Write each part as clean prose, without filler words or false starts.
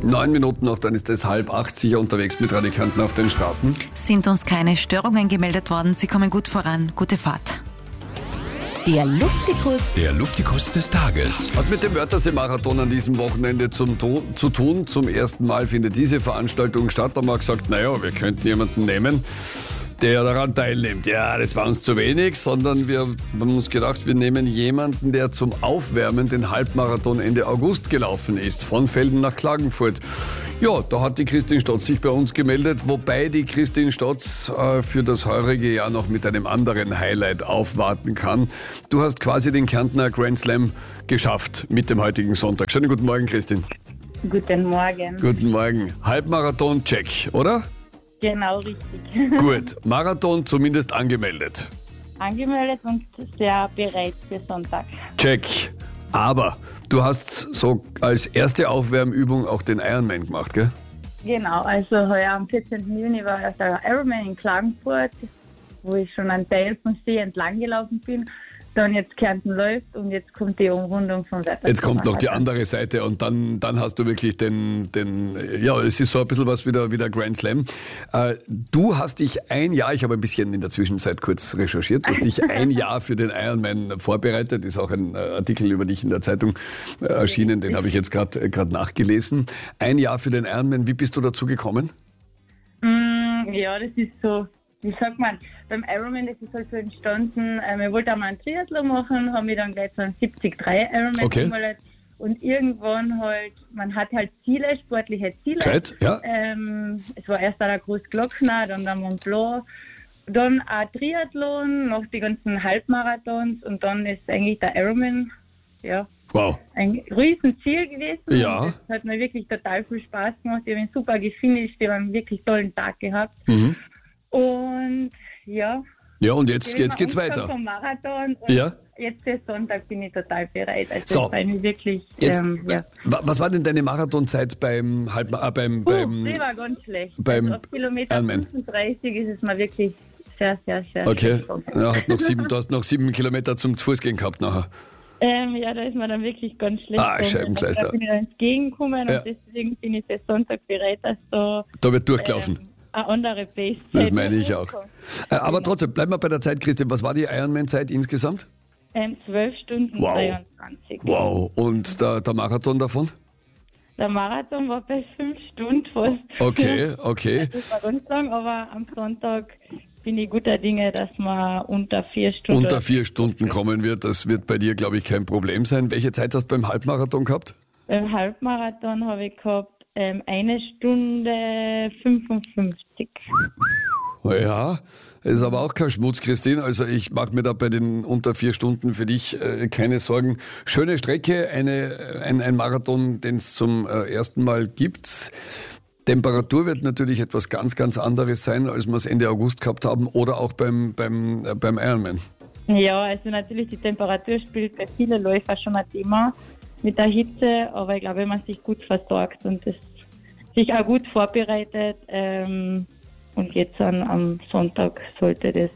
9 Minuten noch, dann ist es 7:30, sicher unterwegs mit Radikanten auf den Straßen. Sind uns keine Störungen gemeldet worden. Sie kommen gut voran. Gute Fahrt. Der Luftikus. Der Luftikus des Tages. Hat mit dem Wörthersee-Marathon an diesem Wochenende zu tun. Zum ersten Mal findet diese Veranstaltung statt. Da haben wir gesagt, naja, wir könnten jemanden nehmen, der daran teilnimmt. Ja, das war uns zu wenig, sondern wir haben uns gedacht, wir nehmen jemanden, der zum Aufwärmen den Halbmarathon Ende August gelaufen ist, von Velden nach Klagenfurt. Ja, da hat die Christine Stotz sich bei uns gemeldet, wobei die Christine Stotz für das heurige Jahr noch mit einem anderen Highlight aufwarten kann. Du hast quasi den Kärntner Grand Slam geschafft mit dem heutigen Sonntag. Schönen guten Morgen, Christine. Guten Morgen. Guten Morgen. Halbmarathon, check, oder? Genau, richtig. Gut, Marathon zumindest angemeldet. Angemeldet und sehr bereit für Sonntag. Check. Aber du hast so als erste Aufwärmübung auch den Ironman gemacht, gell? Genau, also heuer am 14. Juni war der Ironman in Klagenfurt, wo ich schon einen Teil vom See entlang gelaufen bin. Dann jetzt Kärnten läuft und jetzt kommt die Umrundung von Wörthersee. Jetzt kommt noch die andere Seite und dann hast du wirklich ja, es ist so ein bisschen was wie der Grand Slam. Du hast dich ein Jahr, ich habe ein bisschen in der Zwischenzeit kurz recherchiert, du hast dich ein Jahr für den Ironman vorbereitet, ist auch ein Artikel über dich in der Zeitung erschienen, den habe ich jetzt gerade nachgelesen. Ein Jahr für den Ironman, wie bist du dazu gekommen? Ja, das ist so, wie sagt man, beim Ironman, das ist halt so entstanden, wir wollten einmal einen Triathlon machen, haben wir dann gleich so einen 73 Ironman gemeldet und irgendwann halt, man hat halt Ziele, sportliche Ziele. Zeit, ja. Es war erst der Großglockner, dann der Mont Blanc, dann ein Triathlon, noch die ganzen Halbmarathons und dann ist eigentlich der Ironman, ja. Wow. Ein riesen Ziel gewesen. Ja. Das hat mir wirklich total viel Spaß gemacht. Ich habe ihn super gefinisht, wir haben einen wirklich tollen Tag gehabt. Mhm. Und ja. Ja, und jetzt geht's weiter. Vom Marathon und ja. Jetzt für Sonntag bin ich total bereit. Also so. das war mir wirklich, jetzt, ja. Was war denn deine Marathonzeit beim die war ganz schlecht. Beim also auf Kilometer Ironman. 35 ist es mal wirklich sehr, sehr, sehr okay. schlecht. Ja, du hast noch 7 Kilometer zum Fußgehen gehabt nachher. Ja, da ist man dann wirklich ganz schlecht. Scheibenkleister. Da bin ich dann entgegengekommen und deswegen bin ich für Sonntag bereit, dass da wird durchgelaufen. Eine andere Pace. Das meine ich auch. Aber trotzdem, bleiben wir bei der Zeit, Christian. Was war die Ironman-Zeit insgesamt? 12 Stunden 23. Wow. Und der Marathon davon? Der Marathon war bei 5 Stunden fast. Okay. Das war ganz lang, aber am Sonntag bin ich guter Dinge, dass man unter 4 Stunden... Unter 4 Stunden kommen wird. Das wird bei dir, glaube ich, kein Problem sein. Welche Zeit hast du beim Halbmarathon gehabt? Beim Halbmarathon habe ich gehabt 1 Stunde 55. Ja, ist aber auch kein Schmutz, Christine. Also ich mache mir da bei den unter 4 Stunden für dich keine Sorgen. Schöne Strecke, ein Marathon, den es zum ersten Mal gibt. Temperatur wird natürlich etwas ganz, ganz anderes sein, als wir es Ende August gehabt haben oder auch beim Ironman. Ja, also natürlich die Temperatur spielt bei vielen Läufern schon ein Thema mit der Hitze, aber ich glaube, wenn man sich gut versorgt und sich auch gut vorbereitet und jetzt am Sonntag sollte das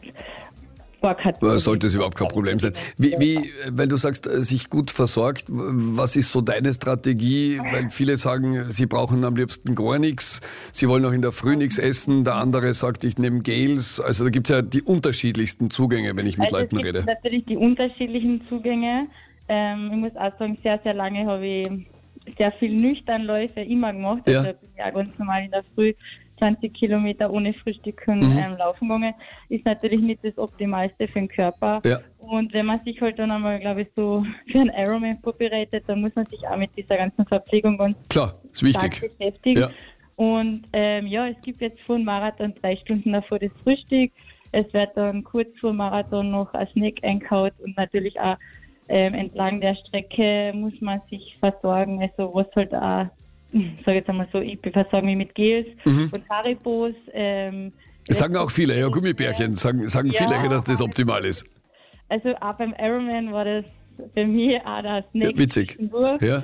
überhaupt kein Problem sein. Wie, wenn du sagst, sich gut versorgt, was ist so deine Strategie? Weil viele sagen, sie brauchen am liebsten gar nichts, sie wollen auch in der Früh nichts essen, der andere sagt, ich nehme Gels. Also da gibt es ja die unterschiedlichsten Zugänge, wenn ich mit Leuten rede. Es gibt natürlich die unterschiedlichen Zugänge. Ich muss auch sagen, sehr, sehr lange habe ich sehr viel Nüchternläufe immer gemacht. Ja. Also bin ich auch ganz normal in der Früh 20 Kilometer ohne Frühstücken laufen gegangen. Ist natürlich nicht das Optimalste für den Körper. Ja. Und wenn man sich halt dann einmal, glaube ich, so für einen Ironman vorbereitet, dann muss man sich auch mit dieser ganzen Verpflegung ganz ist wichtig beschäftigen. Ja. Und es gibt jetzt vor dem Marathon 3 Stunden davor das Frühstück. Es wird dann kurz vor dem Marathon noch ein Snack eingehaut und natürlich auch entlang der Strecke muss man sich versorgen. Also was halt auch, sage jetzt einmal so, ich versorge mich mit Gels und Haribos. Das sagen auch viele, ja, Gummibärchen, sagen viele, dass das optimal ist. Also auch beim Ironman war das bei mir auch der Snack. Ja, witzig. Ja.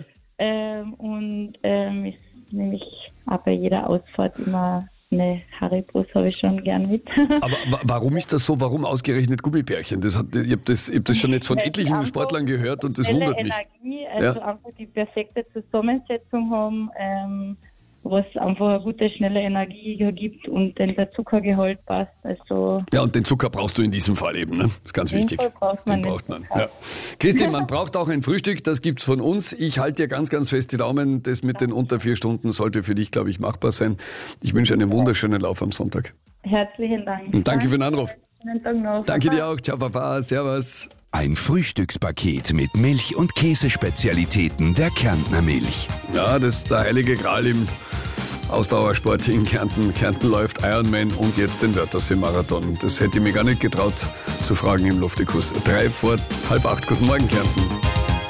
Ist nämlich auch bei jeder Ausfahrt immer eine Haribos habe ich schon gern mit. Aber warum ist das so? Warum ausgerechnet Gummibärchen? Ich habe das schon jetzt von etlichen Sportlern gehört und das wundert mich. Energie, also einfach die perfekte Zusammensetzung haben. was einfach eine gute, schnelle Energie gibt und dann der Zuckergehalt passt. Also Ja, und den Zucker brauchst du in diesem Fall eben, ne? Das ist ganz wichtig. Fall braucht man Den nicht. braucht man. Ja. Christine, man braucht auch ein Frühstück, das gibt's von uns. Ich halte dir ganz, ganz fest die Daumen. Das mit den unter 4 Stunden sollte für dich, glaube ich, machbar sein. Ich wünsche einen wunderschönen Lauf am Sonntag. Herzlichen Dank. Und danke für den Anruf. Schönen Tag noch. Danke dir auch. Ciao, Papa. Servus. Ein Frühstückspaket mit Milch- und Käsespezialitäten der Kärntner Milch. Ja, das ist der heilige Gral im Ausdauersport in Kärnten. Kärnten läuft Ironman und jetzt den Wörthersee-Marathon. Das hätte ich mir gar nicht getraut zu fragen im Luftikus. 7:55. Guten Morgen, Kärnten.